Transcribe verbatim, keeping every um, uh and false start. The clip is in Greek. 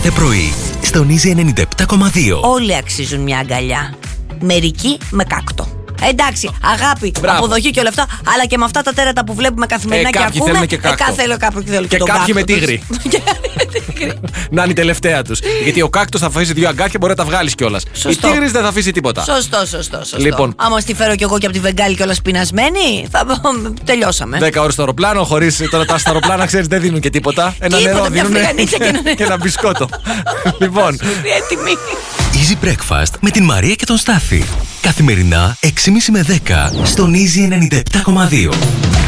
κάθε πρωί, στον Easy ενενήντα επτά κόμμα δύο. Όλοι αξίζουν μια αγκαλιά. Μερικοί με κάκτο. Εντάξει, αγάπη, Μπράβο. αποδοχή και όλα αυτά, αλλά και με αυτά τα τέρατα που βλέπουμε καθημερινά Ε, και κάποιοι ακούμε. θέλουν και κάκτο. Ε, θέλω κάποιοι θέλουν Και τον κάποιοι με κάκτο τους. τίγρη. Να είναι η τελευταία τους. Γιατί ο κάκτος θα αφήσει δύο αγκάκια, μπορεί να τα βγάλεις κιόλας. Η Σωστό. τίγρης δεν θα αφήσει τίποτα. Σωστό, σωστό, σωστό. Λοιπόν. Άμα στη φέρω κι εγώ και από τη Βεγγάλη κιόλας πεινασμένη, θα τελειώσαμε. Δέκα ώρες στο αεροπλάνο, χωρίς τώρα τα στα αεροπλάνα, ξέρεις, δεν δίνουν και τίποτα. Ένα Τίποτα, νερό μια δίνουν φρυγανίτσα και ένα και ένα μπισκότο. Λοιπόν, Έτοιμη. Easy Breakfast με την Μαρία και τον Στάφη. Καθημερινά έξι και μισή με δέκα στον Easy ενενήντα επτά κόμμα δύο.